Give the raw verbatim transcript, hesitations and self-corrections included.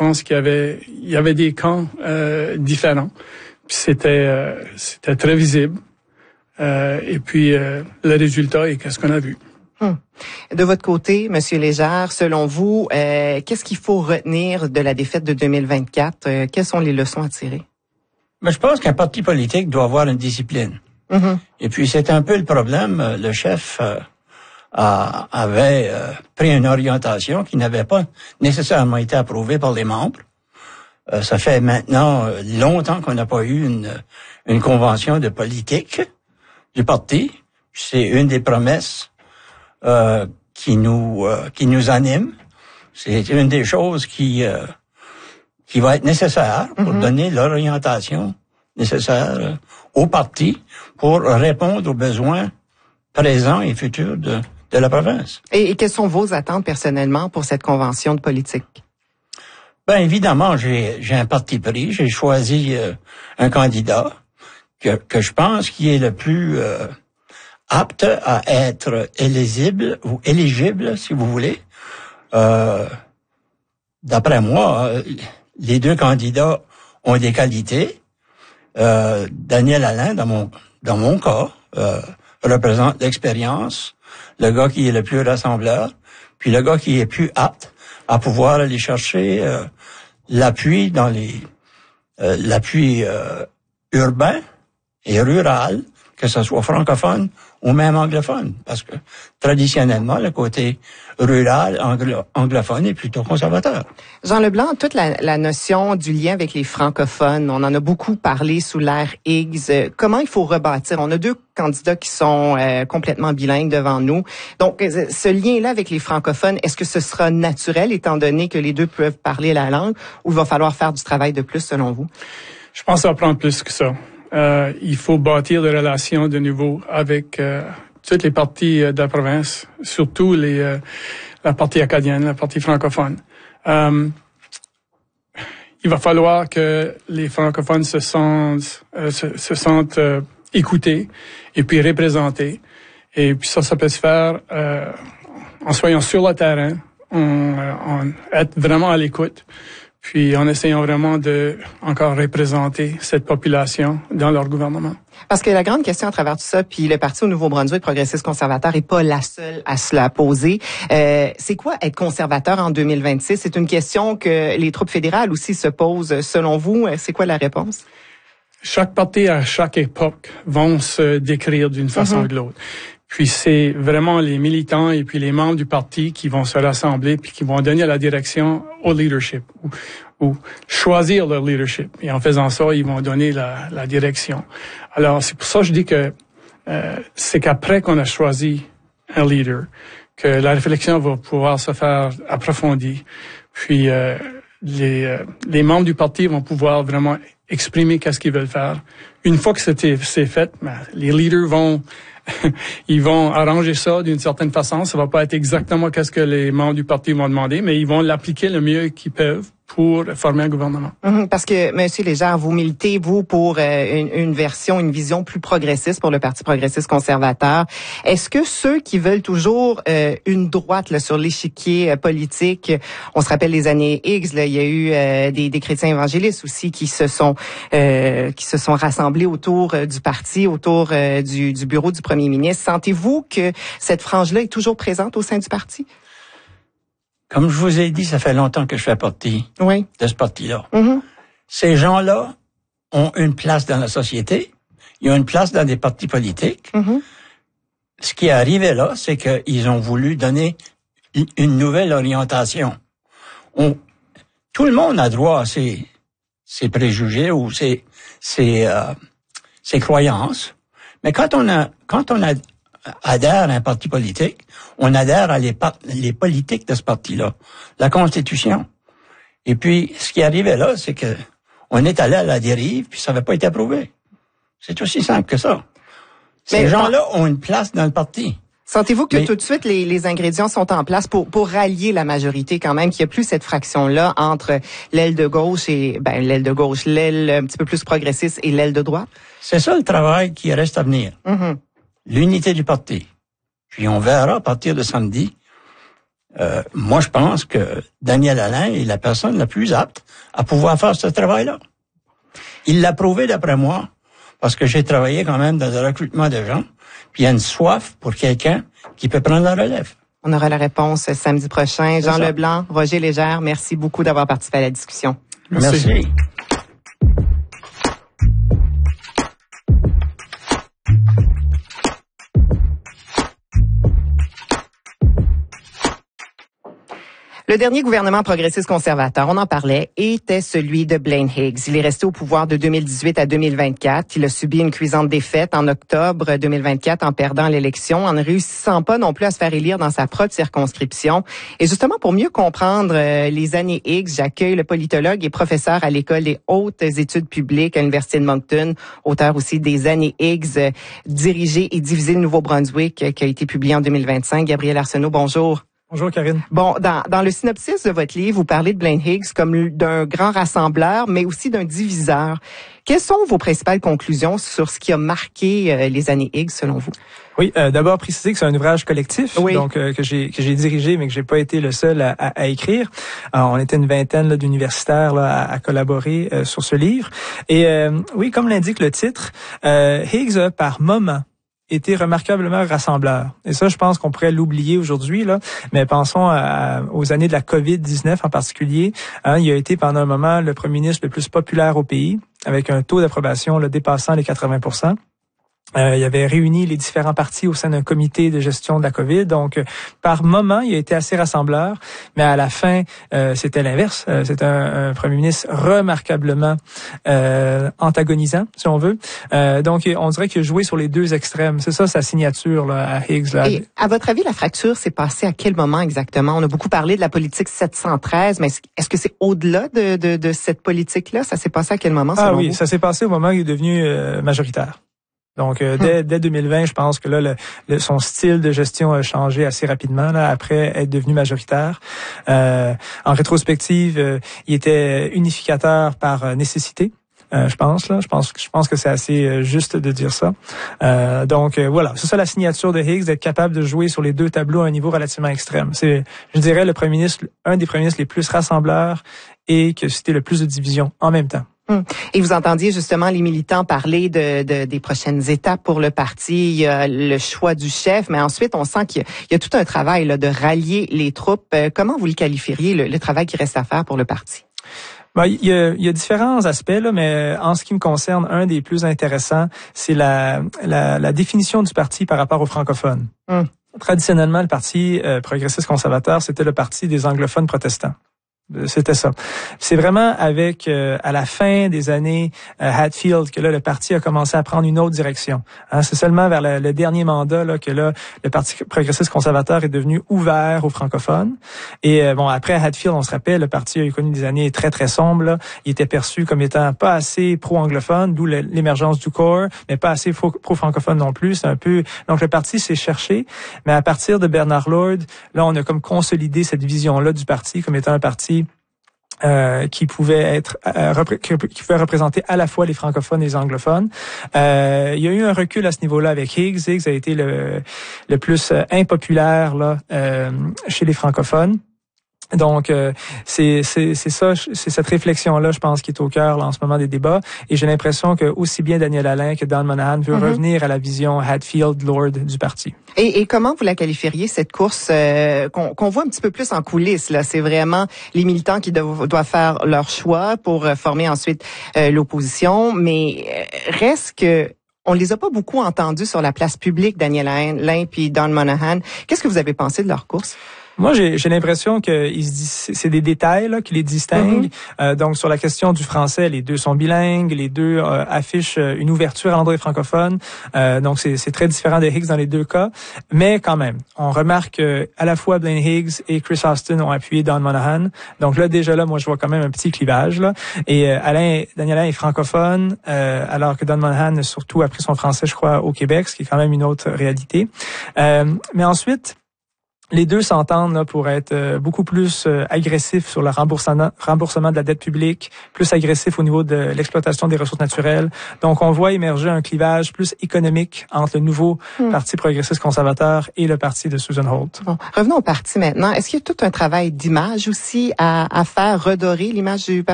pense qu'il y avait, il y avait des camps euh, différents. Puis c'était, euh, c'était très visible. Euh, et puis euh, le résultat est qu'est-ce qu'on a vu. Hum. De votre côté, Monsieur Légère, selon vous, euh, qu'est-ce qu'il faut retenir de la défaite de deux mille vingt-quatre? Euh, quelles sont les leçons à tirer? Mais je pense qu'un parti politique doit avoir une discipline. Mm-hmm. Et puis c'est un peu le problème. Le chef euh, a, avait euh, pris une orientation qui n'avait pas nécessairement été approuvée par les membres. Euh, ça fait maintenant longtemps qu'on n'a pas eu une, une convention de politique du parti. C'est une des promesses euh, qui nous euh, qui nous anime. C'est une des choses qui euh, qui va être nécessaire pour mm-hmm. donner l'orientation nécessaire au parti pour répondre aux besoins présents et futurs de, de la province. Et, et quelles sont vos attentes personnellement pour cette convention de politique? Ben évidemment, j'ai j'ai un parti pris. J'ai choisi euh, un candidat que que je pense qui est le plus euh, apte à être éligible ou éligible, si vous voulez. Euh, d'après moi, les deux candidats ont des qualités. Euh, Daniel Alain, dans mon dans mon cas, euh, représente l'expérience, le gars qui est le plus rassembleur, puis le gars qui est plus apte à pouvoir aller chercher euh, l'appui dans les euh, l'appui euh, urbain et rural, que ce soit francophone ou même anglophone, parce que traditionnellement, le côté rural anglo- anglophone est plutôt conservateur. Jean Leblanc, toute la, la notion du lien avec les francophones, on en a beaucoup parlé sous l'ère Higgs. Comment il faut rebâtir? On a deux candidats qui sont euh, complètement bilingues devant nous. Donc, ce lien-là avec les francophones, est-ce que ce sera naturel, étant donné que les deux peuvent parler la langue, ou il va falloir faire du travail de plus, selon vous? Je pense que ça va prendre plus que ça. Euh, il faut bâtir des relations de nouveau avec euh, toutes les parties euh, de la province, surtout les euh, la partie acadienne, la partie francophone. Euh, il va falloir que les francophones se sentent euh, se, se sentent euh, écoutés et puis représentés. Et puis ça, ça peut se faire euh, en soyant sur le terrain, en, en être vraiment à l'écoute. Puis en essayant vraiment de encore représenter cette population dans leur gouvernement. Parce que la grande question à travers tout ça, puis le Parti au Nouveau-Brunswick progressiste conservateur est pas la seule à se la poser. Euh, c'est quoi être conservateur en deux mille vingt-six? C'est une question que les troupes fédérales aussi se posent. Selon vous, c'est quoi la réponse? Chaque parti à chaque époque vont se décrire d'une façon mm-hmm. ou de l'autre. Puis c'est vraiment les militants et puis les membres du parti qui vont se rassembler puis qui vont donner la direction au leadership ou, ou choisir leur leadership. Et en faisant ça, ils vont donner la, la direction. Alors c'est pour ça que je dis que euh, c'est qu'après qu'on a choisi un leader, que la réflexion va pouvoir se faire approfondie. Puis euh, les, euh, les membres du parti vont pouvoir vraiment exprimer qu'est-ce qu'ils veulent faire. Une fois que c'était c'est fait, ben, les leaders vont ils vont arranger ça d'une certaine façon. Ça va pas être exactement qu'est-ce que les membres du parti vont demander, mais ils vont l'appliquer le mieux qu'ils peuvent pour former un gouvernement. Mmh, parce que, Monsieur Légère, vous militez, vous, pour euh, une, une version, une vision plus progressiste pour le Parti progressiste conservateur. Est-ce que ceux qui veulent toujours euh, une droite là, sur l'échiquier euh, politique, on se rappelle les années X, là, il y a eu euh, des, des chrétiens évangélistes aussi qui se sont euh, qui se sont rassemblés autour euh, du parti, autour euh, du, du bureau du premier ministre. Sentez-vous que cette frange-là est toujours présente au sein du parti? Comme je vous ai dit, ça fait longtemps que je fais partie oui. de ce parti-là. Mm-hmm. Ces gens-là ont une place dans la société, ils ont une place dans des partis politiques. Mm-hmm. Ce qui est arrivé là, c'est qu'ils ont voulu donner une nouvelle orientation. On, tout le monde a droit à ses, ses préjugés ou ses, ses, euh, ses croyances, mais quand on a, quand on a adhère à un parti politique, on adhère à les, par- les politiques de ce parti-là, la Constitution. Et puis, ce qui arrivait là, c'est que on est allé à la dérive, puis ça n'avait pas été approuvé. C'est aussi simple que ça. Ces Mais, gens-là ont une place dans le parti. Sentez-vous que Mais, tout de suite, les, les ingrédients sont en place pour, pour rallier la majorité quand même, qu'il n'y a plus cette fraction-là entre l'aile de gauche et, ben, l'aile de gauche, l'aile un petit peu plus progressiste et l'aile de droite? C'est ça le travail qui reste à venir. Mm-hmm. L'unité du parti. Puis on verra à partir de samedi euh, moi, je pense que Daniel Alain est la personne la plus apte à pouvoir faire ce travail-là. Il l'a prouvé d'après moi, parce que j'ai travaillé quand même dans le recrutement de gens, puis il y a une soif pour quelqu'un qui peut prendre la relève. On aura la réponse samedi prochain. Jean Leblanc, Roger Légère, merci beaucoup d'avoir participé à la discussion. Merci. Merci. Le dernier gouvernement progressiste conservateur, on en parlait, était celui de Blaine Higgs. Il est resté au pouvoir de deux mille dix-huit à deux mille vingt-quatre. Il a subi une cuisante défaite en octobre deux mille vingt-quatre en perdant l'élection, en ne réussissant pas non plus à se faire élire dans sa propre circonscription. Et justement, pour mieux comprendre euh, les années Higgs, j'accueille le politologue et professeur à l'École des hautes études publiques à l'Université de Moncton, auteur aussi des années Higgs, euh, dirigé et divisé le Nouveau-Brunswick, euh, qui a été publié en deux mille vingt-cinq. Gabriel Arsenault, bonjour. Bonjour, Karine. Bon, dans, dans le synopsis de votre livre, vous parlez de Blaine Higgs comme d'un grand rassembleur, mais aussi d'un diviseur. Quelles sont vos principales conclusions sur ce qui a marqué euh, les années Higgs, selon vous? Oui, euh, d'abord préciser que c'est un ouvrage collectif, oui. donc euh, que j'ai que j'ai dirigé, mais que j'ai pas été le seul à, à, à écrire. Alors, on était une vingtaine là, d'universitaires là, à, à collaborer euh, sur ce livre. Et euh, oui, comme l'indique le titre, euh, Higgs a par moment était remarquablement rassembleur. Et ça, je pense qu'on pourrait l'oublier aujourd'hui, là. Mais pensons à, aux années de la covid dix-neuf en particulier. Hein, il a été pendant un moment le premier ministre le plus populaire au pays, avec un taux d'approbation là, dépassant les quatre-vingts pour cent. Euh, il avait réuni les différents partis au sein d'un comité de gestion de la COVID. Donc, euh, par moment, il a été assez rassembleur. Mais à la fin, euh, c'était l'inverse. Euh, c'est un, un premier ministre remarquablement euh, antagonisant, si on veut. Euh, donc, on dirait qu'il a joué sur les deux extrêmes. C'est ça sa signature là, à Higgs. Là. Et à votre avis, la fracture s'est passée à quel moment exactement? On a beaucoup parlé de la politique sept cent treize, mais est-ce que c'est au-delà de, de, de cette politique-là? Ça s'est passé à quel moment, selon Ah oui, vous? Ça s'est passé au moment où il est devenu euh, majoritaire. Donc, euh, dès, dès deux mille vingt, je pense que là, le, le, son style de gestion a changé assez rapidement, là, après être devenu majoritaire. Euh, en rétrospective, euh, il était unificateur par euh, nécessité. Euh, je pense là, je pense, je pense que c'est assez euh, juste de dire ça. Euh, donc euh, voilà, c'est ça la signature de Higgs, d'être capable de jouer sur les deux tableaux à un niveau relativement extrême. C'est, je dirais, le premier ministre, un des premiers ministres les plus rassembleurs et qui a suscité le plus de divisions en même temps. Et vous entendiez justement les militants parler de, de des prochaines étapes pour le parti, il y a le choix du chef, mais ensuite on sent qu'il y a, il y a tout un travail là, de rallier les troupes. Comment vous le qualifieriez, le, le travail qui reste à faire pour le parti? Ben, il y a, il y a différents aspects, là, mais en ce qui me concerne, un des plus intéressants, c'est la, la, la définition du parti par rapport aux francophones. Hum. Traditionnellement, le parti euh, progressiste conservateur, c'était le parti des anglophones protestants. C'était ça. C'est vraiment avec euh, à la fin des années euh, Hatfield que là le parti a commencé à prendre une autre direction. Hein, c'est seulement vers le, le dernier mandat là que là le Parti progressiste conservateur est devenu ouvert aux francophones. Et euh, bon après Hatfield, on se rappelle, le parti a connu des années très très sombres. Là. Il était perçu comme étant pas assez pro-anglophone, d'où le, l'émergence du corps, mais pas assez pro-francophone non plus. C'est un peu donc le parti s'est cherché, mais à partir de Bernard Lord, là on a comme consolidé cette vision là du parti comme étant un parti Euh, qui pouvait être euh, repré- qui pouvait représenter à la fois les francophones et les anglophones. Euh, il y a eu un recul à ce niveau-là avec Higgs. Higgs a été le le plus euh, impopulaire là euh, chez les francophones. Donc euh, c'est c'est c'est ça, c'est cette réflexion là, je pense, qui est au cœur là, en ce moment des débats. Et j'ai l'impression que aussi bien Daniel Alain que Don Monahan veut mm-hmm. revenir à la vision Hatfield-Lord du parti. Et, et comment vous la qualifieriez cette course euh, qu'on, qu'on voit un petit peu plus en coulisses là? C'est vraiment les militants qui doivent, doivent faire leur choix pour former ensuite euh, l'opposition, mais reste que on les a pas beaucoup entendus sur la place publique, Daniel Alain puis Don Monahan. Qu'est-ce que vous avez pensé de leur course? Moi, j'ai, j'ai l'impression que ils se disent, c'est des détails là, qui les distinguent. Mm-hmm. Euh, donc, sur la question du français, les deux sont bilingues, les deux euh, affichent une ouverture à l'endroit des francophones. Euh, donc, c'est, c'est très différent de Higgs dans les deux cas. Mais quand même, on remarque que à la fois Blaine Higgs et Chris Austin ont appuyé Don Monahan. Donc là, déjà là, moi, je vois quand même un petit clivage là. Et euh, Alain, Daniel Alain est francophone, euh, alors que Don Monahan a surtout appris son français, je crois, au Québec, ce qui est quand même une autre réalité. Euh, mais ensuite, Les deux s'entendent là, pour être euh, beaucoup plus euh, agressifs sur le remboursement, remboursement de la dette publique, plus agressifs au niveau de l'exploitation des ressources naturelles. Donc, on voit émerger un clivage plus économique entre le nouveau mmh. Parti progressiste conservateur et le parti de Susan Holt. Bon, revenons au parti maintenant. Est-ce qu'il y a tout un travail d'image aussi à, à faire, redorer l'image du Parti